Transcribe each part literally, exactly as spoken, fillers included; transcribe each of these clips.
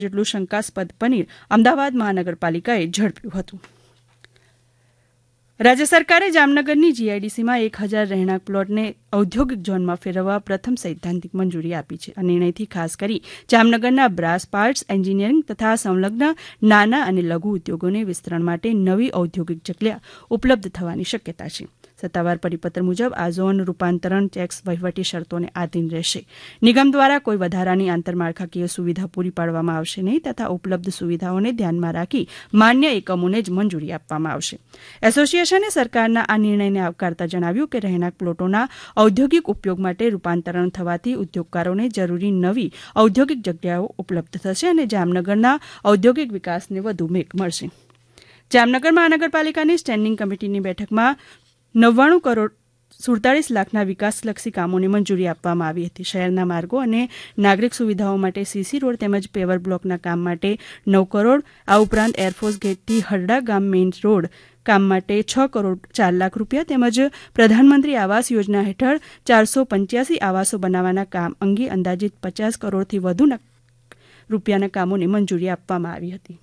જેટલું શંકાસ્પદ પનીર અમદાવાદ મહાનગરપાલિકાએ ઝડપ્યું હતું. રાજ્ય સરકારે જામનગરની જીઆઈડીસીમાં એક હજાર રહેણાંક પ્લોટને ઔદ્યોગિક ઝોનમાં ફેરવવા પ્રથમ સૈદ્ધાંતિક મંજૂરી આપી છે. આ નિર્ણયથી ખાસ કરી જામનગરના બ્રાસ પાર્ટ્સ, એન્જિનિયરિંગ તથા સંલગ્ન નાના અને લઘુ ઉદ્યોગોને વિસ્તરણ માટે નવી ઔદ્યોગિક જગ્યા ઉપલબ્ધ થવાની શક્યતા છે. સત્તાવાર પરિપત્ર મુજબ આ ઝોન રૂપાંતરણ ટેક્સ વહીવટી શરતોને આધીન રહેશે. નિગમ દ્વારા કોઈ વધારાની આંતરમાળખાકીય સુવિધા પૂરી પાડવામાં આવશે નહીં તથા ઉપલબ્ધ સુવિધાઓને ધ્યાનમાં રાખી માન્ય એકમોને જ મંજૂરી આપવામાં આવશે. એસોસિએશને સરકારના આ નિર્ણયને આવકારતા જણાવ્યું કે રહેણાંક પ્લોટોના ઔદ્યોગિક ઉપયોગ માટે રૂપાંતરણ થવાથી ઉદ્યોગકારોને જરૂરી નવી ઔદ્યોગિક જગ્યાઓ ઉપલબ્ધ થશે અને જામનગરના ઔદ્યોગિક વિકાસને વધુ વેગ મળશે. જામનગર મહાનગરપાલિકાની સ્ટેન્ડિંગ કમિટીની બેઠકમાં નવ્વાણું કરોડ સુડતાલીસ લાખના વિકાસલક્ષી કામોને મંજૂરી આપવામાં આવી હતી. શહેરના માર્ગો અને નાગરિક સુવિધાઓ માટે સીસી રોડ તેમજ પેવર બ્લોકના કામ માટે નવ કરોડ, આ ઉપરાંત એરફોર્સ ગેટથી હરડા ગામ મેઇન રોડ કામ માટે છ કરોડ ચાર લાખ રૂપિયા તેમજ પ્રધાનમંત્રી આવાસ યોજના હેઠળ ચારસો પંચ્યાસી આવાસો બનાવવાના કામ અંગે અંદાજિત પચાસ કરોડથી વધુના રૂપિયાના કામોને મંજૂરી આપવામાં આવી હતી.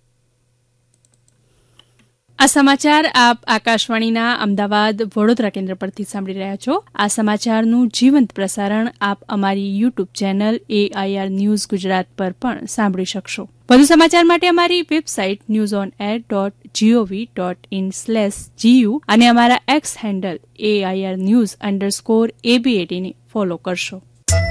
આ સમાચાર આપ આકાશવાણીના અમદાવાદ વડોદરા કેન્દ્ર પરથી સાંભળી રહ્યા છો. આ સમાચારનું જીવંત પ્રસારણ આપ અમારી YouTube channel AIR news Gujarat પર પણ સાંભળી શકશો. વધુ સમાચાર માટે અમારી website news on air dot GOV dot in slash GU અને અમારા x handle AIR news underscore એબીએટીને follow કરશો.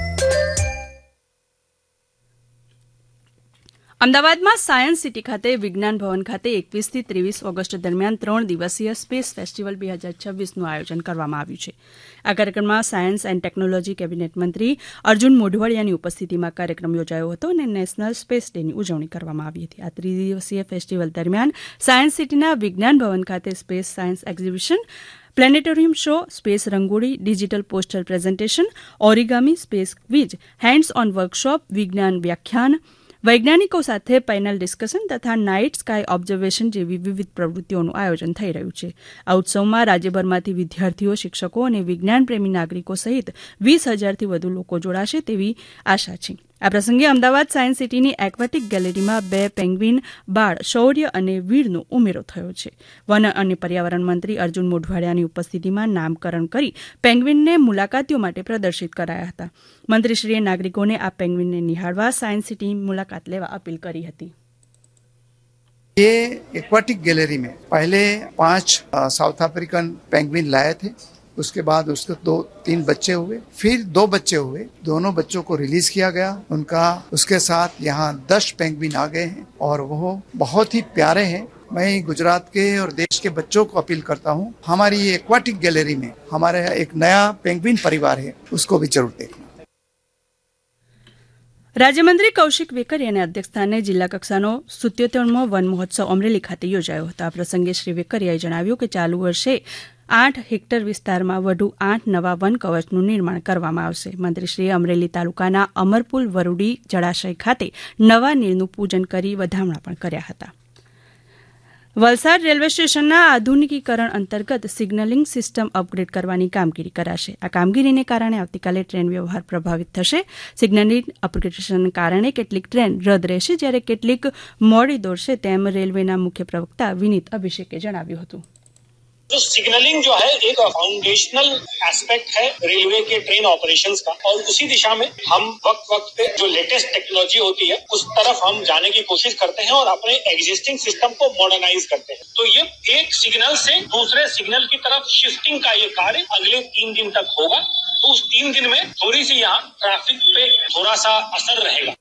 અમદાવાદમાં સાયન્સ સિટી ખાતે વિજ્ઞાન ભવન ખાતે એકવીસથી ત્રેવીસ ઓગસ્ટ દરમિયાન ત્રણ દિવસીય સ્પેસ ફેસ્ટિવલ બે હજાર છવ્વીસનું આયોજન કરવામાં આવ્યું છે. આ કાર્યક્રમમાં સાયન્સ એન્ડ ટેકનોલોજી કેબિનેટ મંત્રી અર્જુન મોઢવાડિયાની ઉપસ્થિતિમાં કાર્યક્રમ યોજાયો હતો અને નેશનલ સ્પેસ ડેની ઉજવણી કરવામાં આવી હતી. આ ત્રિદિવસીય ફેસ્ટિવલ દરમિયાન સાયન્સ સિટીના વિજ્ઞાન ભવન ખાતે space science exhibition, planetarium show, space rangoli, digital poster presentation, origami, space quiz, hands on workshop, વિજ્ઞાન વ્યાખ્યાન, વૈજ્ઞાનિકો સાથે પેનલ ડિસ્કશન તથા નાઇટ સ્કાય ઓબ્ઝર્વેશન જેવી વિવિધ પ્રવૃત્તિઓનું આયોજન થઈ રહ્યું છે. આ ઉત્સવમાં રાજ્યભરમાંથી વિદ્યાર્થીઓ, શિક્ષકો અને વિજ્ઞાન પ્રેમી નાગરિકો સહિત વીસ હજારથી વધુ લોકો જોડાશે તેવી આશા છે. આ પ્રસંગે અમદાવાદ સાયન્સ સિટીની એક્વેટિક ગેલેરીમાં બે પેંગ્વિન બાળ શૌર્ય અને વીરનો ઉમેરો થયો છે. વન અને પર્યાવરણ મંત્રી અર્જુન મોઢવાડિયાની ઉપસ્થિતિમાં નામકરણ કરી પેંગ્વિનને મુલાકાતીઓ માટે પ્રદર્શિત કરાયા હતા. મંત્રીશ્રીએ નાગરિકોને આ પેંગ્વિનને નિહાળવા સાયન્સ સિટી મુલાકાત લેવા અપીલ કરી હતી. ये एक्वाटिक गैलरी में पहले पांच साउथ अफ्रीकन पेंगुइन लाए थे. उसके बाद उसके दो तीन बच्चे हुए, फिर दो बच्चे हुए. दोनों बच्चों को रिलीज किया गया. उनका उसके साथ यहाँ दस पेंगुइन आ गए हैं और वो बहुत ही प्यारे हैं. मैं गुजरात के और देश के बच्चों को अपील करता हूँ, हमारी ये एक्वाटिक गैलरी में हमारे एक नया पेंगुइन परिवार है, उसको भी जरूर देखना. રાજ્યમંત્રી કૌશિક વેકરિયાના અધ્યક્ષસ્થાને જિલ્લા કક્ષાનો સિત્યોતેરમો વન મહોત્સવ અમરેલી ખાતે યોજાયો હતો. આ પ્રસંગે શ્રી વેકરિયાએ જણાવ્યું કે ચાલુ વર્ષે આઠ હેક્ટર વિસ્તારમાં વધુ આઠ નવા વન કવચનું નિર્માણ કરવામાં આવશે. મંત્રીશ્રીએ અમરેલી તાલુકાના અમરપુલ વરુડી જળાશય ખાતે નવા નીરનું પૂજન કરી વધામણા પણ કર્યા હતા. વલસાડ રેલવે સ્ટેશનના આધુનિકીકરણ અંતર્ગત સિગ્નલિંગ સિસ્ટમ અપગ્રેડ કરવાની કામગીરી કરાશે. આ કામગીરીને કારણે આવતીકાલે ટ્રેન વ્યવહાર પ્રભાવિત થશે. સિગ્નલિંગ અપગ્રેડેશનને કારણે કેટલીક ટ્રેન રદ રહેશે જ્યારે કેટલીક મોડી દોડશે તેમ રેલવેના મુખ્ય પ્રવક્તા વિનીત અભિષેકે જણાવ્યું હતું. तो सिग्नलिंग जो है एक फाउंडेशनल एस्पेक्ट है रेलवे के ट्रेन ऑपरेशंस का और उसी दिशा में हम वक्त वक्त पे जो लेटेस्ट टेक्नोलॉजी होती है उस तरफ हम जाने की कोशिश करते हैं और अपने एग्जिस्टिंग सिस्टम को मॉडर्नाइज करते हैं. तो ये एक सिग्नल से दूसरे सिग्नल की तरफ शिफ्टिंग का ये कार्य अगले तीन दिन तक होगा. तो उस तीन दिन में थोड़ी सी यहाँ ट्रैफिक पे थोड़ा सा असर रहेगा.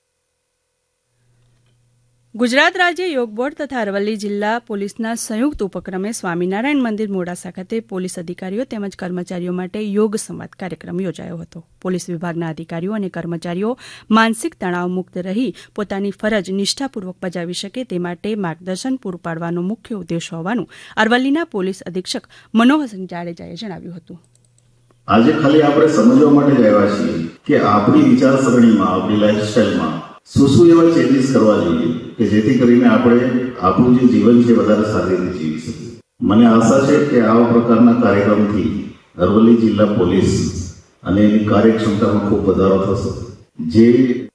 ગુજરાત રાજ્ય યોગ બોર્ડ તથા અરવલ્લી જિલ્લા પોલીસના સંયુક્ત ઉપક્રમે સ્વામિનારાયણ મંદિર મોડાસા ખાતે પોલીસ અધિકારીઓ તેમજ કર્મચારીઓ માટે યોગ સંવાદ કાર્યક્રમ યોજાયો હતો. પોલીસ વિભાગના અધિકારીઓ અને કર્મચારીઓ માનસિક તણાવ મુક્ત રહી પોતાની ફરજ નિષ્ઠાપૂર્વક બજાવી શકે તે માટે માર્ગદર્શન પૂરું પાડવાનો મુખ્ય ઉદ્દેશ હોવાનું અરવલ્લીના પોલીસ અધિક્ષક મનોહરસિંહ જાડેજાએ જણાવ્યું હતું. આજે ખાલી આપણે સમજવા માટે જ આવ્યા છીએ કે આપણી વિચારસરણીમાં, આપણી લાઈફસ્ટાઈલમાં શું શું એવા ચેન્જીસ કરવા જોઈએ કે જેથી કરીને આપણે આપણું જે જીવન છે વધારે સારી રીતે જીવી શકીએ. મને આશા છે કે આવા પ્રકારના કાર્યક્રમથી અરવલ્લી જિલ્લા પોલીસ અને એની કાર્યક્ષમતામાં ખૂબ વધારો થશે. જે